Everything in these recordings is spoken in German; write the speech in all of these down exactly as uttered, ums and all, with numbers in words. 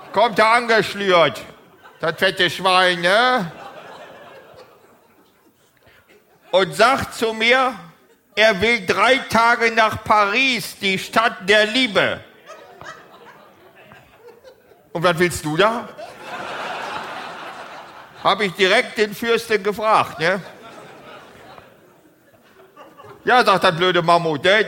kommt er angeschlürt, das fette Schwein, ne? Und sagt zu mir, er will drei Tage nach Paris, die Stadt der Liebe. Und was willst du da? Habe ich direkt den Fürsten gefragt, ne? Ja, sagt das blöde Mammut, ne?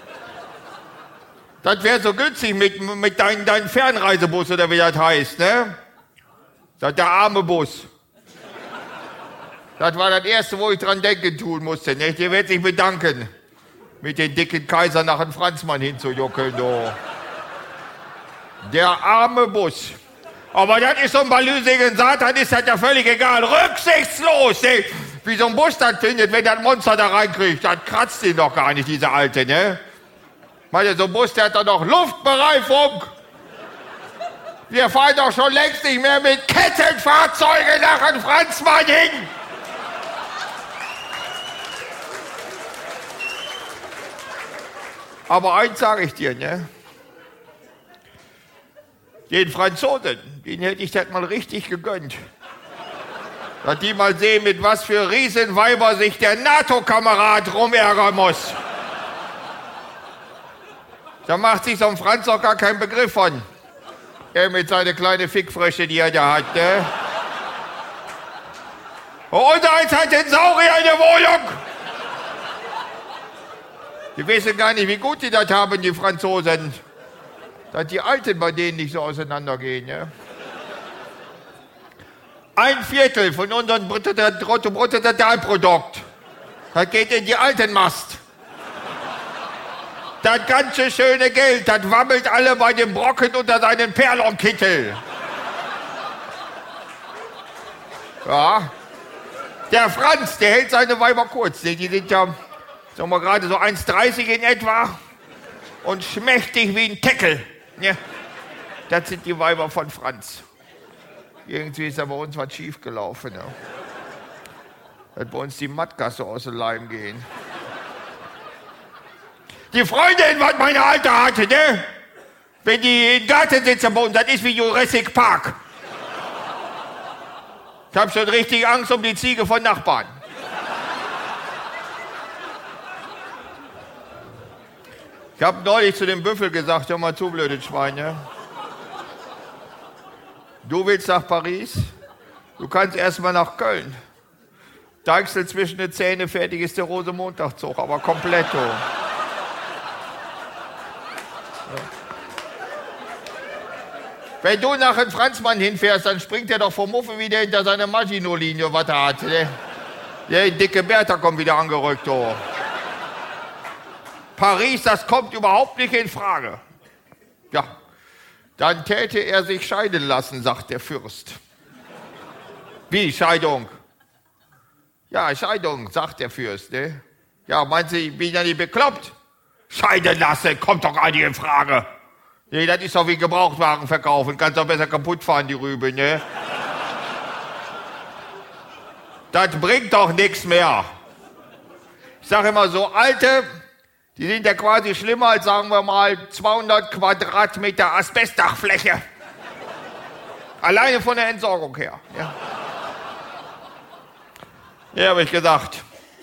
Das wäre so günstig mit, mit deinem dein Fernreisebus oder wie das heißt, ne? Sagt der arme Bus. Das war das Erste, wo ich dran denken tun musste, ne? Der wird sich bedanken, mit den dicken Kaiser nach dem Franzmann hinzujuckeln, du. Der arme Bus. Aber das ist so ein balüsigen Satan, ist das ja völlig egal. Rücksichtslos, ne? Wie so ein Bus das findet, wenn das Monster da reinkriegt. Das kratzt ihn doch gar nicht, diese Alte, ne? Meine, so ein Bus, der hat doch noch Luftbereifung. Wir fahren doch schon längst nicht mehr mit Kettenfahrzeugen nach dem Franzmann hin. Aber eins sage ich dir, ne? Den Franzosen, den hätte ich das mal richtig gegönnt. Dass die mal sehen, mit was für Riesenweiber sich der NATO-Kamerad rumärgern muss. Da macht sich so ein Franz auch gar keinen Begriff von. Er mit seiner kleinen Fickfrösche, die er da hat, ne? Und eins hat den Saurier in der Wohnung. Die wissen gar nicht, wie gut die das haben, die Franzosen. Dass die Alten bei denen nicht so auseinandergehen, ne? Ein Viertel von unserem Bruttosozialprodukt, das geht in die Altenmast. Das ganze schöne Geld, das wabbelt alle bei dem Brocken unter seinen Perlonkittel. Ja. Der Franz, der hält seine Weiber kurz. Die sind ja, sagen wir gerade so eins dreißig in etwa und schmächtig wie ein Teckel. Ja. Das sind die Weiber von Franz. Irgendwie ist da bei uns was schiefgelaufen. Ja. Dass bei uns die Mattgasse aus dem Leim gehen. Die Freundin, was meine Alte hatte, ne? Wenn die im Garten sitzen bei uns, das ist wie Jurassic Park. Ich hab schon richtig Angst um die Ziege von Nachbarn. Ich hab neulich zu dem Büffel gesagt, hör mal zu, blödes Schwein, ne? Du willst nach Paris? Du kannst erst mal nach Köln. Deichsel zwischen den Zähnen, fertig ist der Rosenmontagszug, aber komplett. Oh. Wenn du nach dem Franzmann hinfährst, dann springt er doch vom Muffe wieder hinter seine Maginot-Linie, was er hat. Der, der dicke Bertha kommt wieder angerückt. Oh. Paris, das kommt überhaupt nicht in Frage. Ja, dann täte er sich scheiden lassen, sagt der Fürst. Wie, Scheidung? Ja, Scheidung, sagt der Fürst. Ne? Ja, meint Sie, ich bin ja nicht bekloppt? Scheiden lassen, kommt doch gar nicht in Frage. Nee, das ist doch wie Gebrauchtwagen verkaufen. Kannst doch besser kaputt fahren, die Rübe, ne? Das bringt doch nichts mehr. Ich sage immer so, Alte, die sind ja quasi schlimmer als, sagen wir mal, zweihundert Quadratmeter Asbestdachfläche. Alleine von der Entsorgung her. Ja, ja, habe ich gesagt,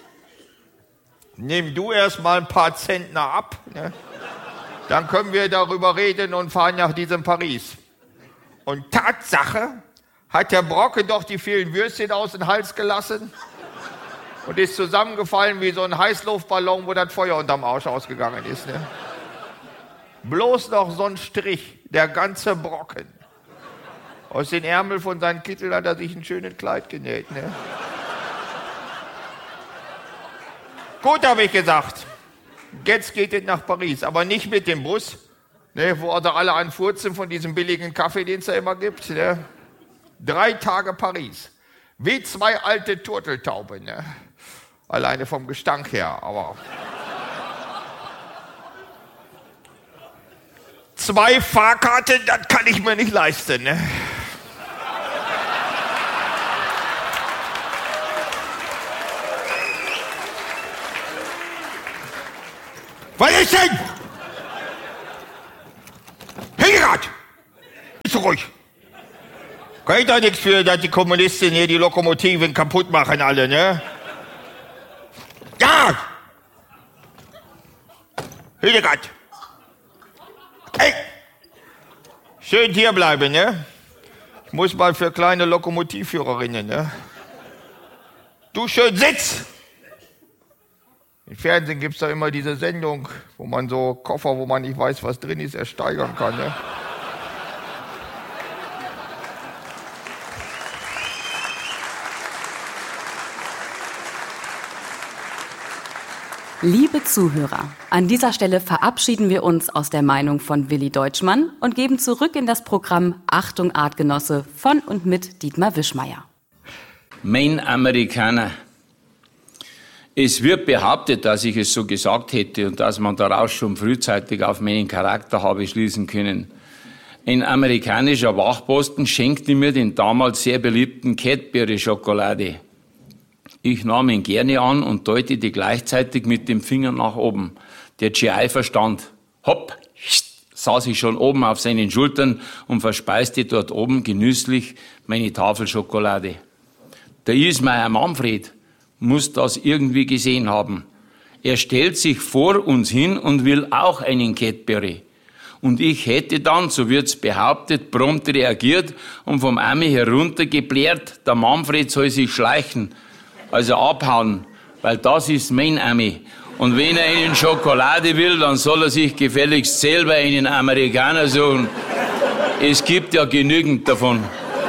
nimm du erst mal ein paar Zentner ab, ne? Dann können wir darüber reden und fahren nach diesem Paris. Und Tatsache hat der Brocken doch die vielen Würstchen aus dem Hals gelassen und ist zusammengefallen wie so ein Heißluftballon, wo das Feuer unterm Arsch ausgegangen ist. Ne? Bloß noch so ein Strich, der ganze Brocken. Aus den Ärmeln von seinem Kittel hat er sich ein schönes Kleid genäht. Ne? Gut, habe ich gesagt. Jetzt geht es nach Paris, aber nicht mit dem Bus, ne, wo also alle anfurzen von diesem billigen Kaffee, den es da immer gibt. Ne. Drei Tage Paris, wie zwei alte Turteltauben, ne. Alleine vom Gestank her, aber... Zwei Fahrkarten, das kann ich mir nicht leisten, ne. Was ist denn? Hildegard! Bist du ruhig? Kann ich doch nichts für, dass die Kommunisten hier die Lokomotiven kaputt machen alle, ne? Ja! Hildegard! Hey! Schön hier bleiben, ne? Ich muss mal für kleine Lokomotivführerinnen, ne? Du schön sitz! Im Fernsehen gibt es da immer diese Sendung, wo man so Koffer, wo man nicht weiß, was drin ist, ersteigern kann, ne? Liebe Zuhörer, an dieser Stelle verabschieden wir uns aus der Meinung von Willi Deutschmann und geben zurück in das Programm Achtung Artgenosse von und mit Dietmar Wischmeier. Mein Amerikaner. Es wird behauptet, dass ich es so gesagt hätte und dass man daraus schon frühzeitig auf meinen Charakter habe schließen können. Ein amerikanischer Wachposten schenkte mir den damals sehr beliebten Cadbury-Schokolade. Ich nahm ihn gerne an und deutete gleichzeitig mit dem Finger nach oben. Der G I verstand. Hopp, saß ich schon oben auf seinen Schultern und verspeiste dort oben genüsslich meine Tafel Schokolade. Der Ismail Manfred muss das irgendwie gesehen haben. Er stellt sich vor uns hin und will auch einen Cadbury. Und ich hätte dann, so wird's behauptet, prompt reagiert und vom Arme heruntergeblärt, der Manfred soll sich schleichen. Also abhauen, weil das ist mein Ami. Und wenn er einen Schokolade will, dann soll er sich gefälligst selber einen Amerikaner suchen. Es gibt ja genügend davon.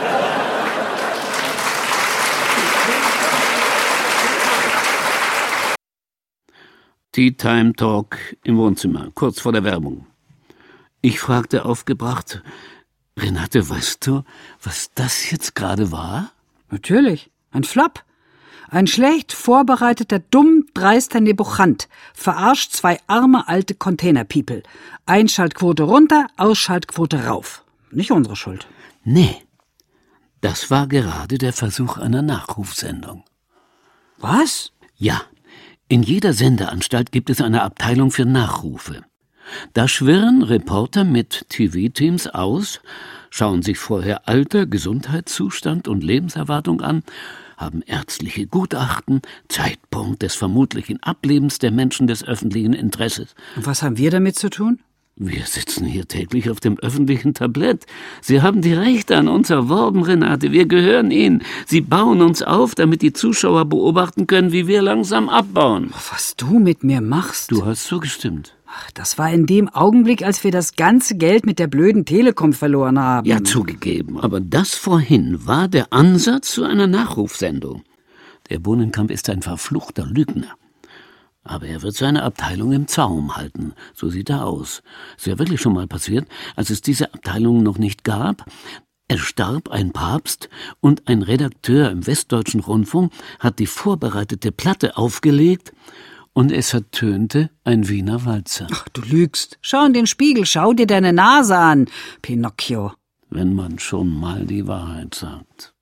Tea Time Talk im Wohnzimmer, kurz vor der Werbung. Ich fragte aufgebracht, Renate, weißt du, was das jetzt gerade war? Natürlich, ein Flop. Ein schlecht vorbereiteter, dumm, dreister Nebuchant verarscht zwei arme alte Container-People. Einschaltquote runter, Ausschaltquote rauf. Nicht unsere Schuld. Nee, das war gerade der Versuch einer Nachrufsendung. Was? Ja, in jeder Sendeanstalt gibt es eine Abteilung für Nachrufe. Da schwirren Reporter mit T V-Teams aus, schauen sich vorher Alter, Gesundheitszustand und Lebenserwartung an, haben ärztliche Gutachten, Zeitpunkt des vermutlichen Ablebens der Menschen des öffentlichen Interesses. Und was haben wir damit zu tun? Wir sitzen hier täglich auf dem öffentlichen Tablett. Sie haben die Rechte an uns erworben, Renate. Wir gehören Ihnen. Sie bauen uns auf, damit die Zuschauer beobachten können, wie wir langsam abbauen. Was du mit mir machst? Du hast zugestimmt. Ach, das war in dem Augenblick, als wir das ganze Geld mit der blöden Telekom verloren haben. Ja, zugegeben. Aber das vorhin war der Ansatz zu einer Nachrufsendung. Der Bohnenkamp ist ein verfluchter Lügner. Aber er wird seine Abteilung im Zaum halten. So sieht er aus. Ist ja wirklich schon mal passiert, als es diese Abteilung noch nicht gab. Es starb ein Papst und ein Redakteur im Westdeutschen Rundfunk hat die vorbereitete Platte aufgelegt und es ertönte ein Wiener Walzer. Ach, du lügst. Schau in den Spiegel, schau dir deine Nase an, Pinocchio. Wenn man schon mal die Wahrheit sagt.